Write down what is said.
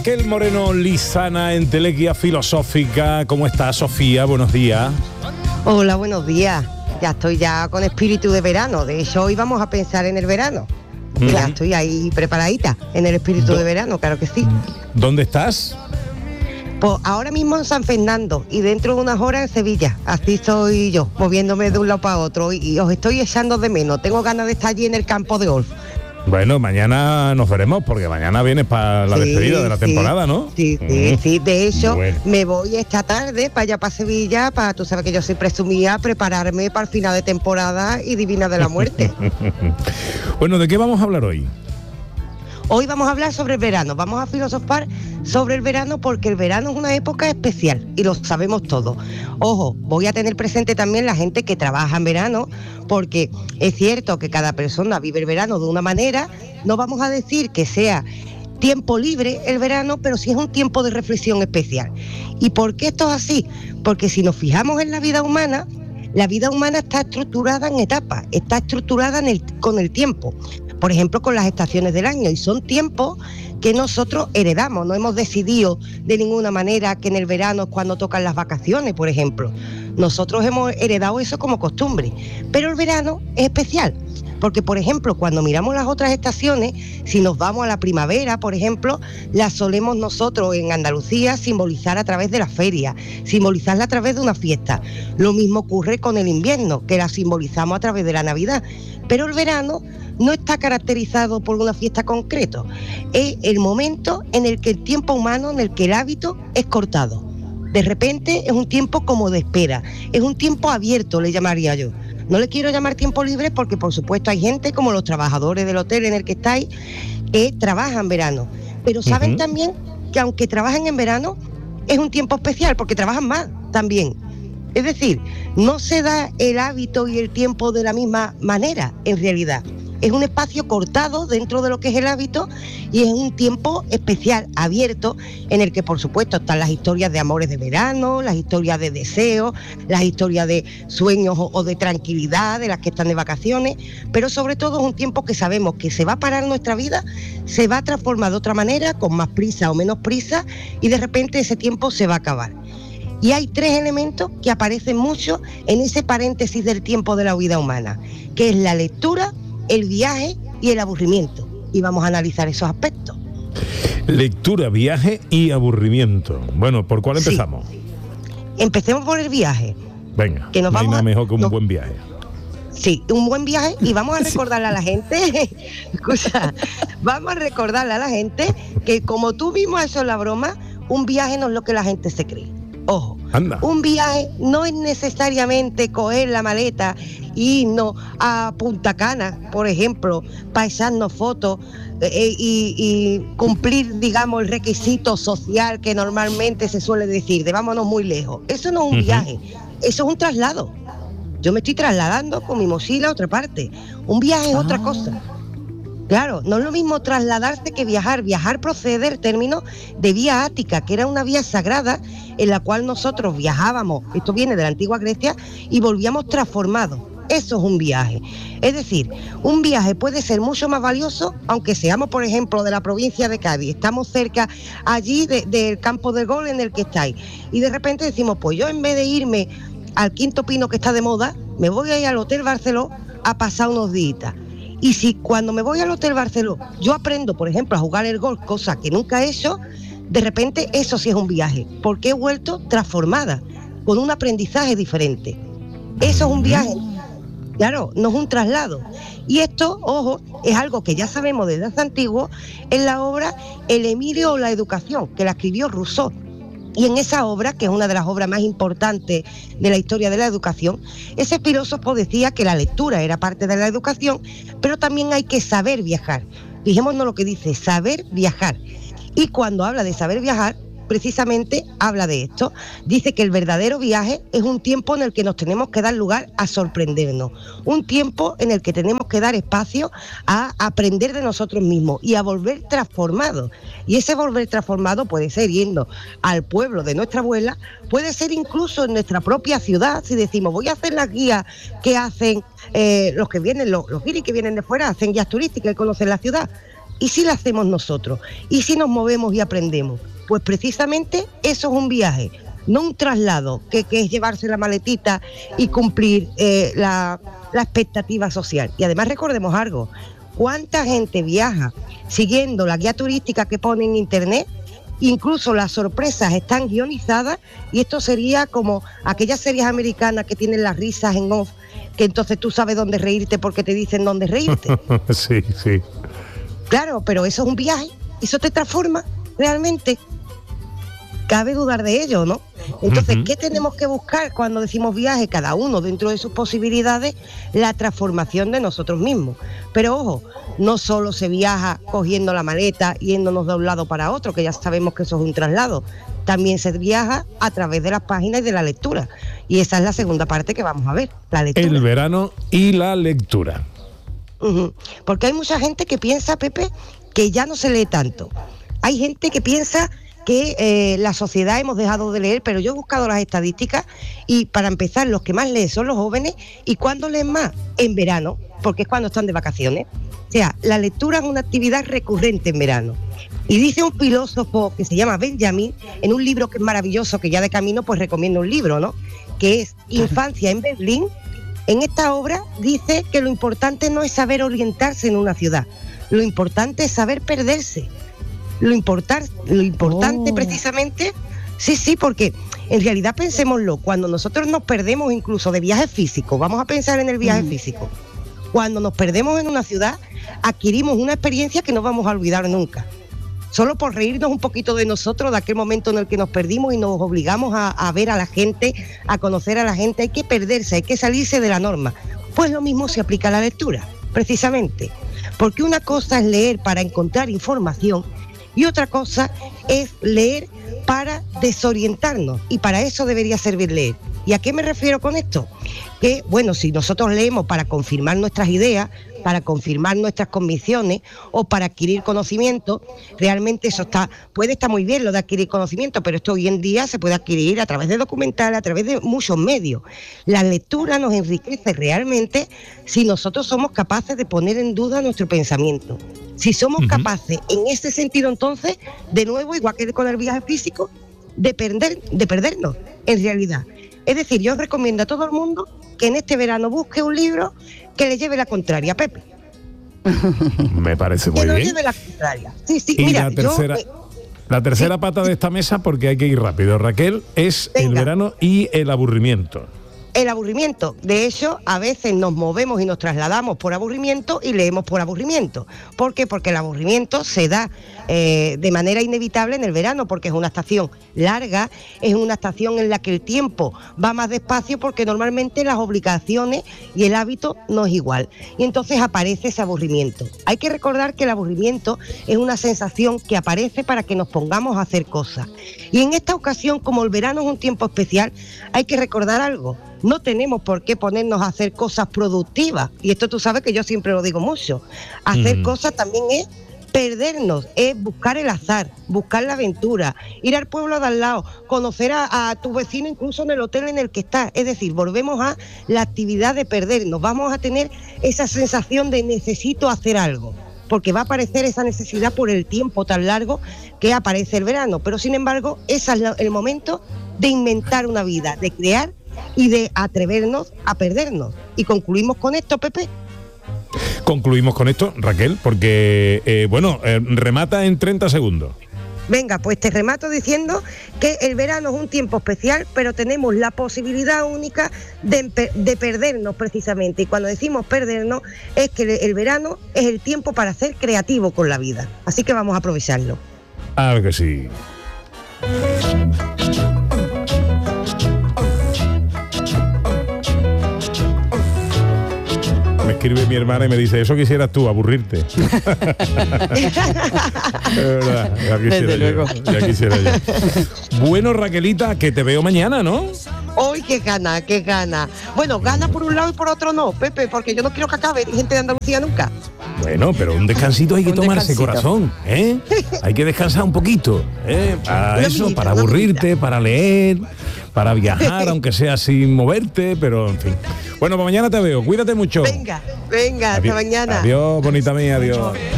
Raquel Moreno Lizana, entelequia filosófica. ¿Cómo estás, Sofía? Buenos días. Hola, buenos días. Ya estoy con espíritu de verano. De hecho, hoy vamos a pensar en el verano. Ya estoy ahí preparadita en el espíritu de verano, claro que sí. ¿Dónde estás? Pues ahora mismo en San Fernando y dentro de unas horas en Sevilla. Así estoy yo, moviéndome de un lado para otro y os estoy echando de menos. Tengo ganas de estar allí en el campo de golf. Bueno, mañana nos veremos porque mañana vienes para la despedida de la temporada, ¿no? Sí. De hecho, me voy esta tarde para allá, para Sevilla, tú sabes que yo soy presumida, prepararme para el final de temporada y Divina de la Muerte. Bueno, ¿de qué vamos a hablar hoy? Hoy vamos a hablar sobre el verano, vamos a filosofar sobre el verano porque el verano es una época especial y lo sabemos todos. Ojo, voy a tener presente también la gente que trabaja en verano porque es cierto que cada persona vive el verano de una manera, no vamos a decir que sea tiempo libre el verano, pero sí es un tiempo de reflexión especial. ¿Y por qué esto es así? Porque si nos fijamos en la vida humana está estructurada en etapas, está estructurada con el tiempo. Por ejemplo, con las estaciones del año, y son tiempos que nosotros heredamos, no hemos decidido de ninguna manera que en el verano es cuando tocan las vacaciones, por ejemplo. Nosotros hemos heredado eso como costumbre, pero el verano es especial, porque por ejemplo, cuando miramos las otras estaciones, si nos vamos a la primavera, por ejemplo, la solemos nosotros en Andalucía simbolizar a través de la feria, simbolizarla a través de una fiesta. Lo mismo ocurre con el invierno, que la simbolizamos a través de la Navidad, pero el verano no está caracterizado por una fiesta concreta, es el momento en el que el tiempo humano, en el que el hábito es cortado. De repente es un tiempo como de espera, es un tiempo abierto, le llamaría yo. No le quiero llamar tiempo libre porque por supuesto hay gente como los trabajadores del hotel en el que estáis que trabajan en verano, pero saben también que aunque trabajen en verano es un tiempo especial porque trabajan más también. Es decir, no se da el hábito y el tiempo de la misma manera en realidad. Es un espacio cortado dentro de lo que es el hábito y es un tiempo especial, abierto, en el que por supuesto están las historias de amores de verano, las historias de deseos, las historias de sueños o de tranquilidad, de las que están de vacaciones, pero sobre todo es un tiempo que sabemos que se va a parar nuestra vida, se va a transformar de otra manera, con más prisa o menos prisa, y de repente ese tiempo se va a acabar. Y hay tres elementos que aparecen mucho en ese paréntesis del tiempo de la vida humana, que es la lectura, el viaje y el aburrimiento. Y vamos a analizar esos aspectos. Lectura, viaje y aburrimiento. Bueno, ¿por cuál empezamos? Sí. Empecemos por el viaje. Venga, que no hay nada mejor que un buen viaje. Sí, un buen viaje, y vamos a recordarle a la gente, escucha, vamos a recordarle a la gente que como tú mismo has hecho la broma, un viaje no es lo que la gente se cree. Ojo, anda. Un viaje no es necesariamente coger la maleta e irnos a Punta Cana, por ejemplo, para echarnos fotos y cumplir, digamos, el requisito social que normalmente se suele decir, de vámonos muy lejos. Eso no es un viaje, eso es un traslado. Yo me estoy trasladando con mi mochila a otra parte. Un viaje es otra cosa. Claro, no es lo mismo trasladarse que viajar. Viajar procede del término de vía ática, que era una vía sagrada en la cual nosotros viajábamos, esto viene de la antigua Grecia, y volvíamos transformados. Eso es un viaje. Es decir, un viaje puede ser mucho más valioso, aunque seamos, por ejemplo, de la provincia de Cádiz, estamos cerca allí del campo de golf en el que estáis, y de repente decimos, pues yo en vez de irme al Quinto Pino que está de moda, me voy a ir al Hotel Barceló a pasar unos días. Y si cuando me voy al Hotel Barceló yo aprendo, por ejemplo, a jugar el golf, cosa que nunca he hecho, de repente eso sí es un viaje, porque he vuelto transformada, con un aprendizaje diferente. Eso es un viaje, claro, no es un traslado. Y esto, ojo, es algo que ya sabemos desde hace antiguo en la obra El Emilio o la Educación, que la escribió Rousseau. Y en esa obra, que es una de las obras más importantes de la historia de la educación, ese filósofo decía que la lectura era parte de la educación, pero también hay que saber viajar. Fijémonos lo que dice, saber viajar. Y cuando habla de saber viajar, precisamente habla de esto. Dice que el verdadero viaje es un tiempo en el que nos tenemos que dar lugar a sorprendernos, un tiempo en el que tenemos que dar espacio a aprender de nosotros mismos y a volver transformados. Y ese volver transformado puede ser yendo al pueblo de nuestra abuela, puede ser incluso en nuestra propia ciudad. Si decimos, voy a hacer las guías que hacen los que vienen, los guiris que vienen de fuera, hacen guías turísticas y conocen la ciudad. ¿Y si lo hacemos nosotros? ¿Y si nos movemos y aprendemos? Pues precisamente eso es un viaje, no un traslado, que es llevarse la maletita y cumplir la expectativa social. Y además recordemos algo, ¿cuánta gente viaja siguiendo la guía turística que pone en internet? Incluso las sorpresas están guionizadas y esto sería como aquellas series americanas que tienen las risas en off, que entonces tú sabes dónde reírte porque te dicen dónde reírte. Sí, sí. Claro, pero eso es un viaje, eso te transforma realmente. Cabe dudar de ello, ¿no? Entonces, ¿qué tenemos que buscar cuando decimos viaje? Cada uno dentro de sus posibilidades, la transformación de nosotros mismos. Pero ojo, no solo se viaja cogiendo la maleta, yéndonos de un lado para otro, que ya sabemos que eso es un traslado. También se viaja a través de las páginas y de la lectura. Y esa es la segunda parte que vamos a ver, la lectura. El verano y la lectura. Porque hay mucha gente que piensa, Pepe, que ya no se lee tanto. Hay gente que piensa que la sociedad hemos dejado de leer, pero yo he buscado las estadísticas y para empezar los que más leen son los jóvenes. ¿Y cuándo leen más? En verano, porque es cuando están de vacaciones. O sea, la lectura es una actividad recurrente en verano. Y dice un filósofo que se llama Benjamin, en un libro que es maravilloso, que ya de camino pues recomiendo un libro, ¿no? Que es Infancia en Berlín. En esta obra dice que lo importante no es saber orientarse en una ciudad, lo importante es saber perderse. Lo importante precisamente, sí, porque en realidad pensémoslo, cuando nosotros nos perdemos incluso de viajes físicos, vamos a pensar en el viaje físico, cuando nos perdemos en una ciudad, adquirimos una experiencia que no vamos a olvidar nunca. Solo por reírnos un poquito de nosotros, de aquel momento en el que nos perdimos y nos obligamos a ver a la gente, a conocer a la gente, hay que perderse, hay que salirse de la norma. Pues lo mismo se aplica a la lectura, precisamente, porque una cosa es leer para encontrar información, y otra cosa es leer para desorientarnos, y para eso debería servir leer. ¿Y a qué me refiero con esto? Que, bueno, si nosotros leemos para confirmar nuestras ideas, para confirmar nuestras convicciones o para adquirir conocimiento, realmente eso puede estar muy bien lo de adquirir conocimiento, pero esto hoy en día se puede adquirir a través de documentales, a través de muchos medios. La lectura nos enriquece realmente si nosotros somos capaces de poner en duda nuestro pensamiento. Si somos capaces, en ese sentido entonces, de nuevo, igual que con el viaje físico, de perdernos en realidad. Es decir, yo recomiendo a todo el mundo que en este verano busque un libro que le lleve la contraria, Pepe. Me parece muy bien. Que no lleve la contraria. Sí, y mira, la tercera pata de esta mesa, porque hay que ir rápido, Raquel, es el verano y el aburrimiento. El aburrimiento. De hecho, a veces nos movemos y nos trasladamos por aburrimiento y leemos por aburrimiento. ¿Por qué? Porque el aburrimiento se da de manera inevitable en el verano, porque es una estación larga, es una estación en la que el tiempo va más despacio, porque normalmente las obligaciones y el hábito no es igual. Y entonces aparece ese aburrimiento. Hay que recordar que el aburrimiento es una sensación que aparece para que nos pongamos a hacer cosas. Y en esta ocasión, como el verano es un tiempo especial, hay que recordar algo. No tenemos por qué ponernos a hacer cosas productivas. Y esto tú sabes que yo siempre lo digo mucho. Hacer cosas también es perdernos, es buscar el azar, buscar la aventura, ir al pueblo de al lado, conocer a tu vecino incluso en el hotel en el que estás. Es decir, volvemos a la actividad de perdernos. Vamos a tener esa sensación de necesito hacer algo, porque va a aparecer esa necesidad por el tiempo tan largo que aparece el verano. Pero sin embargo, ese es el momento de inventar una vida, de crear y de atrevernos a perdernos. Y concluimos con esto, Pepe. Concluimos con esto, Raquel, porque, remata en 30 segundos. Venga, pues te remato diciendo que el verano es un tiempo especial, pero tenemos la posibilidad única de perdernos precisamente. Y cuando decimos perdernos, es que el verano es el tiempo para ser creativo con la vida. Así que vamos a aprovecharlo. Claro que sí. Me escribe mi hermana y me dice, eso quisieras tú, aburrirte. Es verdad, ya quisiera yo. Bueno, Raquelita, que te veo mañana, ¿no? ¡Uy, qué gana! Bueno, gana por un lado y por otro no, Pepe, porque yo no quiero que acabe gente de Andalucía nunca. Bueno, pero un descansito hay que tomarse, corazón, ¿eh? Hay que descansar un poquito, ¿eh? Para aburrirte, para leer, para viajar, aunque sea sin moverte, pero en fin. Bueno, pues mañana te veo, cuídate mucho. Venga, hasta mañana. Adiós, bonita mía, adiós.